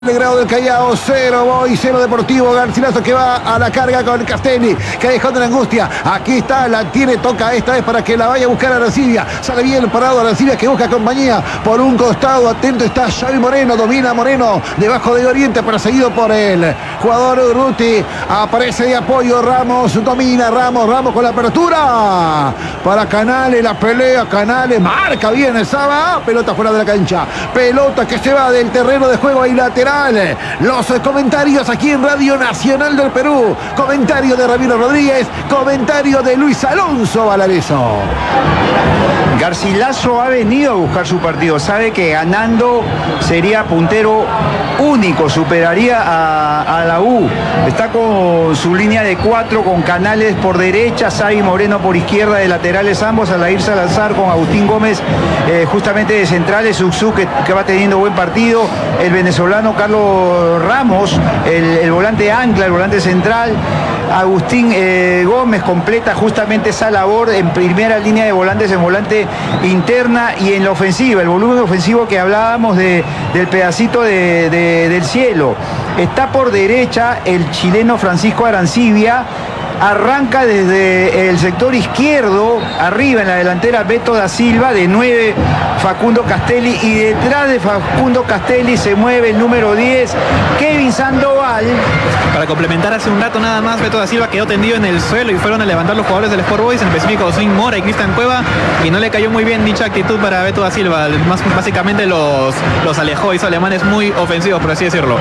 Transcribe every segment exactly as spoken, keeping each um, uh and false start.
Grado del Callao, cero Boys, cero Deportivo. Garcilaso que va a la carga con Castelli, que dejó de la angustia. Aquí está, la tiene, toca esta vez para que la vaya a buscar a Arancibia. Sale bien parado Arancibia, que busca compañía por un costado. Atento está Xavi Moreno, domina Moreno debajo de Oriente, perseguido por el jugador Urruti. Aparece de apoyo Ramos, domina Ramos, Ramos con la apertura para Canales, la pelea Canales, marca bien el Saba, pelota fuera de la cancha, pelota que se va del terreno de juego ahí lateral. Los comentarios aquí en Radio Nacional del Perú. Comentario de Ramiro Rodríguez, comentario de Luis Alonso Valareso. Garcilaso ha venido a buscar su partido, sabe que ganando sería puntero único, superaría a, a la U. Está con su línea de cuatro, con Canales por derecha, Xavi Moreno por izquierda, de laterales ambos, Alair Salazar con Agustín Gómez eh, justamente de centrales, Suxú que, que va teniendo buen partido, el venezolano Carlos Ramos, el, el volante ancla, el volante central. Agustín eh, Gómez completa justamente esa labor en primera línea de volantes, en volante interna y en la ofensiva, el volumen ofensivo que hablábamos de, del pedacito de, de, del cielo. Está por derecha el chileno Francisco Arancibia. Arranca desde el sector izquierdo, arriba en la delantera Beto da Silva, de nueve Facundo Castelli, y detrás de Facundo Castelli se mueve el número diez, Kevin Sandoval. Para complementar, hace un rato nada más Beto da Silva quedó tendido en el suelo y fueron a levantar los jugadores del Sport Boys, en específico Oslin Mora y Cristian Cueva, y no le cayó muy bien dicha actitud para Beto da Silva. Más, básicamente los, los alejó, hizo alemanes muy ofensivos, por así decirlo.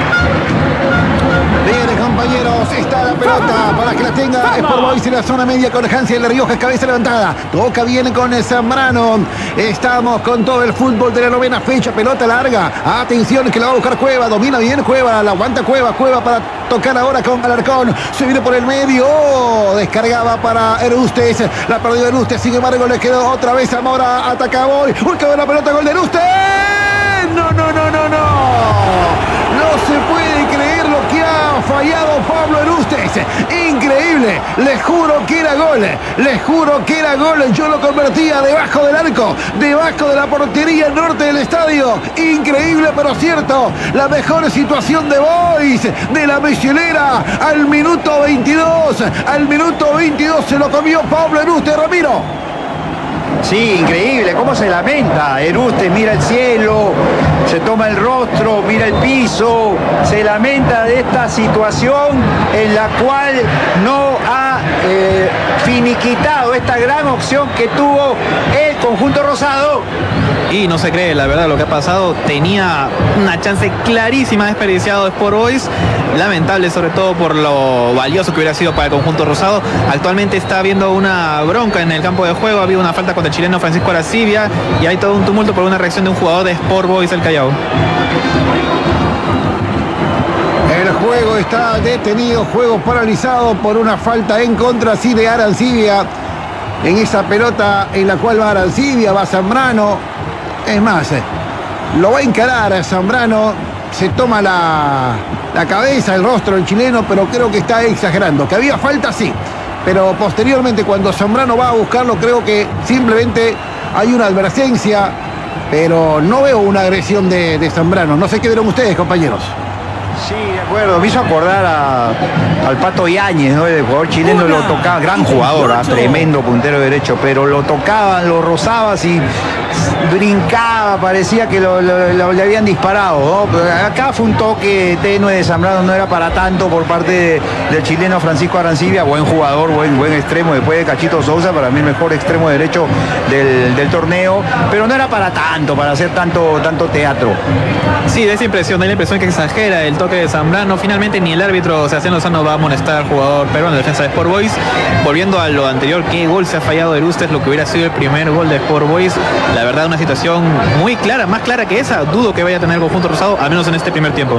Bien, compañeros, está la pelota para que la tenga Sport Boys en la zona media con Hansi de Rioja, cabeza levantada, toca bien con Zambrano. Estamos con todo el fútbol de la novena fecha, pelota larga, atención que la va a buscar Cueva, domina bien Cueva, la aguanta Cueva, Cueva para tocar ahora con Alarcón, se viene por el medio, oh, descargaba para Erustes, la perdió Erustes, sin embargo le quedó otra vez a Mora, ataca Boy, busca la pelota, gol de Erustes, no, no, no, no, no, no se puede creer lo que ha fallado Pablo Erustes, increíble, les juro que era gol, les juro que era gol, yo lo convertía debajo del arco, debajo de la portería norte del estadio, increíble pero cierto, la mejor situación de Boys, de la Michelera, al minuto veintidós, al minuto veintidós se lo comió Pablo Erustes, Ramiro. Sí, increíble, cómo se lamenta. Erustes mira el cielo, se toma el rostro, mira el piso, se lamenta de esta situación en la cual no ha eh, finiquitado esta gran opción que tuvo el conjunto rosado. Y no se cree, la verdad, lo que ha pasado. Tenía una chance clarísima desperdiciado de Sport Boys. Lamentable, sobre todo por lo valioso que hubiera sido para el conjunto rosado. Actualmente está habiendo una bronca en el campo de juego. Ha habido una falta contra el chileno Francisco Arancibia y hay todo un tumulto por una reacción de un jugador de Sport Boys del Callao. El juego está detenido, juego paralizado por una falta en contra, sí, de Arancibia. En esa pelota en la cual va Arancibia, va Zambrano. Es más, lo va a encarar Zambrano, se toma la, la cabeza, el rostro del chileno, pero creo que está exagerando. Que había falta, sí, pero posteriormente cuando Zambrano va a buscarlo, creo que simplemente hay una advertencia, pero no veo una agresión de, de Zambrano. No sé qué vieron ustedes, compañeros. Sí, de acuerdo, me hizo acordar a, al Pato Yáñez, ¿no? El jugador chileno lo tocaba, gran jugador, ¿eh? Tremendo puntero derecho, pero lo tocaban, lo rozabas y brincaba, parecía que lo, lo, lo, le habían disparado, ¿no? Pero acá fue un toque tenue de Zambrano, no era para tanto por parte de, del chileno Francisco Arancibia, buen jugador, buen, buen extremo, después de Cachito Sousa, para mí el mejor extremo derecho del, del torneo, pero no era para tanto, para hacer tanto, tanto teatro. Sí, de esa impresión, da la impresión que exagera el toque de Zambrano. Finalmente ni el árbitro Sebastián Lozano va a amonestar al jugador peruano de defensa de Sport Boys. Volviendo a lo anterior, qué gol se ha fallado de Erustes, lo que hubiera sido el primer gol de Sport Boys. La verdad, una situación muy clara, más clara que esa. Dudo que vaya a tener el conjunto rosado, al menos en este primer tiempo.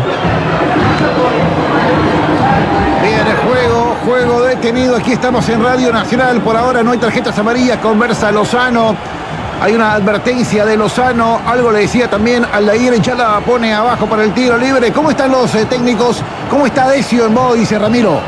Bien, el juego, juego detenido. Aquí estamos en Radio Nacional. Por ahora no hay tarjetas amarillas. Conversa Lozano. Hay una advertencia de Lozano. Algo le decía también Aldair. Ya la pone abajo para el tiro libre. ¿Cómo están los eh, técnicos? ¿Cómo está Decio en modo? Dice Ramiro.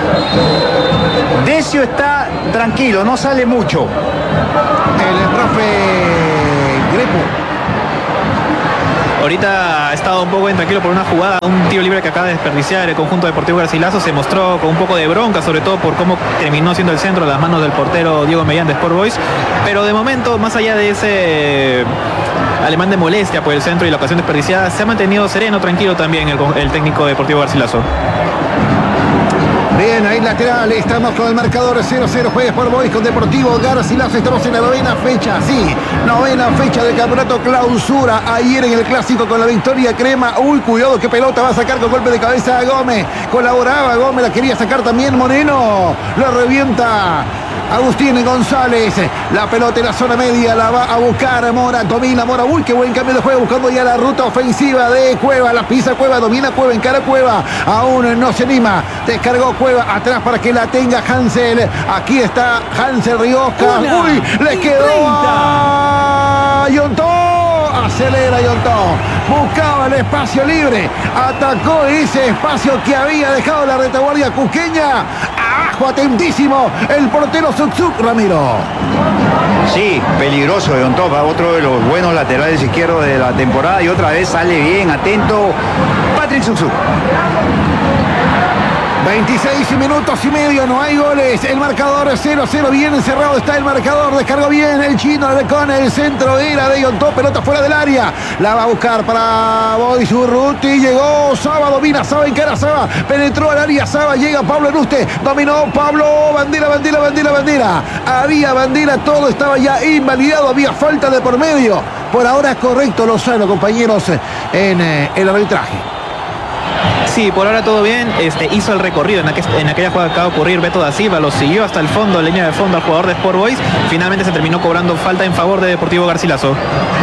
Decio está tranquilo, no sale mucho. El profe Grepo. Ahorita ha estado un poco intranquilo por una jugada, un tiro libre que acaba de desperdiciar el conjunto deportivo Garcilaso. Se mostró con un poco de bronca, sobre todo por cómo terminó siendo el centro a las manos del portero Diego Mellán de Sport Boys. Pero de momento, más allá de ese alemán de molestia por el centro y la ocasión desperdiciada, se ha mantenido sereno, tranquilo también el, el técnico deportivo Garcilaso. Bien, ahí lateral, estamos con el marcador cero cero, juega Sport Boys con Deportivo Garcilaso, estamos en la novena fecha, sí, novena fecha del campeonato clausura, ayer en el clásico con la victoria crema, uy, cuidado, qué pelota va a sacar con golpe de cabeza a Gómez, colaboraba Gómez, la quería sacar también Moreno, lo revienta Agustín González, la pelota en la zona media, la va a buscar Mora, domina Mora, uy, qué buen cambio de juego, buscando ya la ruta ofensiva de Cueva, la pisa Cueva, domina Cueva, encara Cueva, aún no se anima, descargó Cueva, atrás para que la tenga Hansel, aquí está Hansel Rioja, Una uy, le quedó a Yontó, acelera Yontó, buscaba el espacio libre, atacó ese espacio que había dejado la retaguardia cusqueña, abajo, atentísimo, el portero Zuczuk, Ramiro. Sí, peligroso de Yontó, otro de los buenos laterales izquierdos de la temporada y otra vez sale bien, atento, Patrick Zuczuk. veintiséis minutos y medio, no hay goles, el marcador cero cero, bien encerrado está el marcador, descargó bien el chino con el centro, era de Yontó, pelota fuera del área, la va a buscar para Boys Urruti, llegó Saba, domina Saba, encara Saba, penetró al área Saba, llega Pablo Enuste, dominó Pablo, bandera, bandera, bandera, bandera, había bandera, todo estaba ya invalidado, había falta de por medio, por ahora correcto Lozano, compañeros, en eh, el arbitraje. Sí, por ahora todo bien, este, hizo el recorrido en, aquel, en aquella jugada que acaba de ocurrir Beto da Silva, lo siguió hasta el fondo, línea de fondo al jugador de Sport Boys, finalmente se terminó cobrando falta en favor de Deportivo Garcilaso.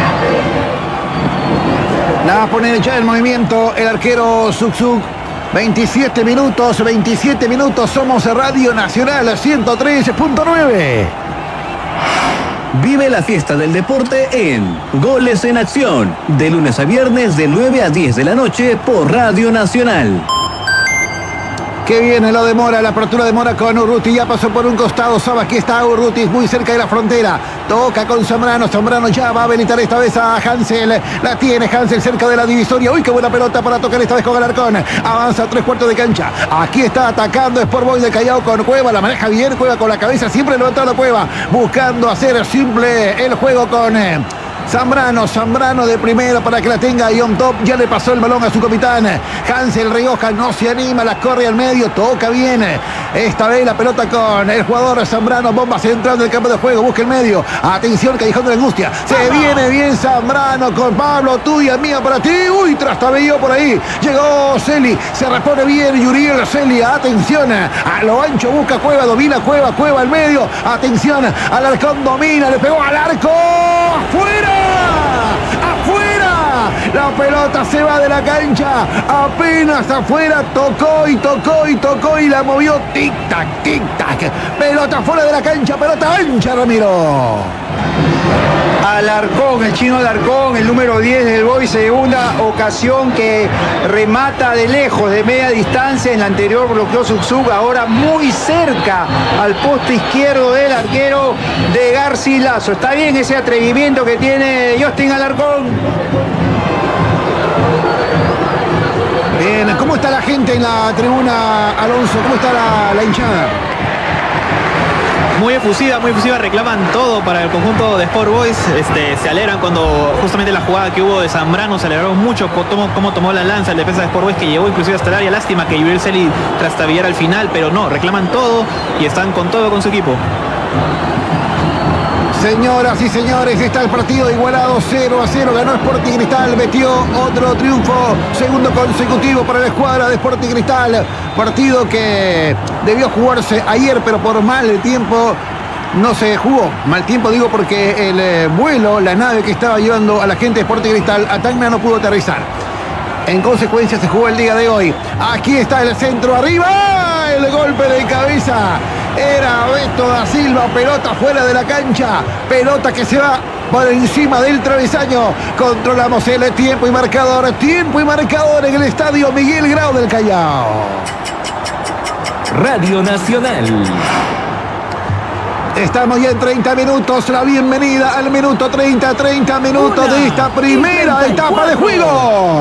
La va a poner ya el movimiento el arquero Zuczuk. veintisiete minutos, veintisiete minutos, somos Radio Nacional ciento tres punto nueve. Vive la fiesta del deporte en Goles en Acción, de lunes a viernes de nueve a diez de la noche por Radio Nacional. Que viene lo de Mora, la apertura de Mora con Urruti, ya pasó por un costado, Saba, aquí está Urruti, muy cerca de la frontera, toca con Zambrano, Zambrano ya va a habilitar esta vez a Hansel, la tiene Hansel cerca de la divisoria, uy, qué buena pelota para tocar esta vez con Alarcón, avanza a tres cuartos de cancha, aquí está atacando Sport Boys de Callao con Cueva, la maneja bien, Cueva con la cabeza, siempre levantando Cueva, buscando hacer simple el juego con... Eh, Zambrano, Zambrano de primera para que la tenga Yontó, ya le pasó el balón a su capitán, Hansel Rioja no se anima, la corre al medio, toca bien, esta vez la pelota con el jugador Zambrano, bomba central del campo de juego, busca el medio, atención, Callejón de la Angustia, se viene bien Zambrano con Pablo, tuya, mía para ti, uy, trastabilló por ahí, llegó Celi, se repone bien Yuriel Celi, atención, a lo ancho busca Cueva, domina Cueva, Cueva al medio, atención, Alarcón domina, le pegó al arco, ¡fuera! ¡Afuera! La pelota se va de la cancha, apenas afuera, tocó y tocó y tocó y la movió, tic-tac, tic-tac, pelota fuera de la cancha, pelota ancha, Ramiro. Alarcón, el chino Alarcón, el número diez del Boys, segunda ocasión que remata de lejos, de media distancia, en la anterior bloqueó Zuczuk, ahora muy cerca al poste izquierdo del arquero de Garcilaso. Está bien ese atrevimiento que tiene Justin Alarcón. Bien, ¿cómo está la gente en la tribuna, Alonso? ¿Cómo está la, la hinchada? Muy efusiva, muy efusiva, reclaman todo para el conjunto de Sport Boys, este, se alegran cuando justamente la jugada que hubo de Zambrano, se alegraron mucho cómo, cómo tomó la lanza el defensa de Sport Boys, que llegó inclusive hasta el área, lástima que Yuriel Celi trastabillara al final, pero no, reclaman todo y están con todo con su equipo. Señoras y señores, está el partido igualado cero a cero, ganó Sporting Cristal, metió otro triunfo, segundo consecutivo para la escuadra de Sporting Cristal, partido que debió jugarse ayer, pero por mal tiempo no se jugó. Mal tiempo digo porque el eh, vuelo, la nave que estaba llevando a la gente de Sporting Cristal a Tacna no pudo aterrizar. En consecuencia se jugó el día de hoy. Aquí está el centro arriba, el golpe de cabeza. Era Beto da Silva, pelota fuera de la cancha, pelota que se va por encima del travesaño. Controlamos el tiempo y marcador, tiempo y marcador en el estadio Miguel Grau del Callao. Radio Nacional. Estamos ya en treinta minutos, la bienvenida al minuto treinta, treinta minutos Una de esta primera y treinta y etapa de cuatro. juego.